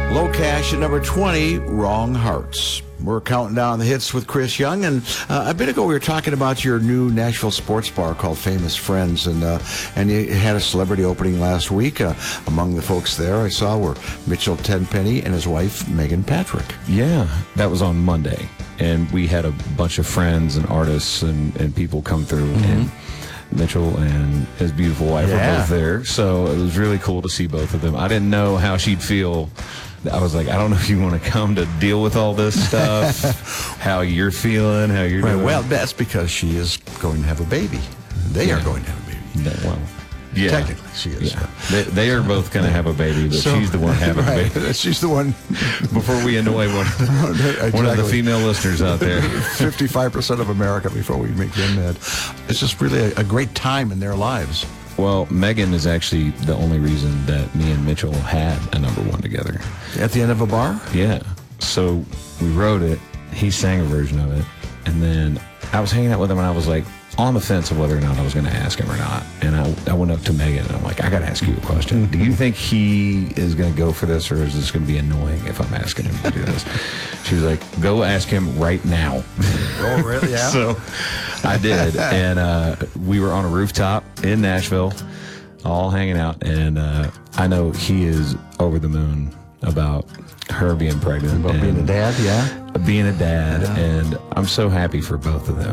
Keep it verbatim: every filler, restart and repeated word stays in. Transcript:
Low Cash at number twenty, Wrong Hearts. We're counting down the hits with Chris Young, and uh, a bit ago we were talking about your new Nashville sports bar called Famous Friends, and uh, and you had a celebrity opening last week. Uh, among the folks there I saw were Mitchell Tenpenny and his wife, Megan Patrick. Yeah, that was on Monday, and we had a bunch of friends and artists and, and people come through, mm-hmm. and Mitchell and his beautiful wife yeah. were both there, so it was really cool to see both of them. I didn't know how she'd feel. I was like, I don't know if you want to come to deal with all this stuff, how you're feeling, how you're right, doing. Well, that's because she is going to have a baby. They yeah. are going to have a baby. That, well, yeah. Technically, she is. Yeah. They, they are both going to have a baby, but so, she's the one having right, a baby. She's the one. Before we annoy one, exactly. one of the female listeners out there. fifty-five percent of America before we make them mad. It's just really a, a great time in their lives. Well, Megan is actually the only reason that me and Mitchell had a number one together. At the end of a bar? Yeah. So we wrote it. He sang a version of it. And then I was hanging out with him, and I was like on the fence of whether or not I was going to ask him or not. And I, I went up to Megan, and I'm like, I got to ask you a question. Do you think he is going to go for this, or is this going to be annoying if I'm asking him to do this? She was like, go ask him right now. Oh, really? Yeah. So I did. And uh, we were on a rooftop in Nashville, all hanging out. And uh, I know he is over the moon about her being pregnant. About being a dad, yeah? Being a dad. Yeah. And I'm so happy for both of them.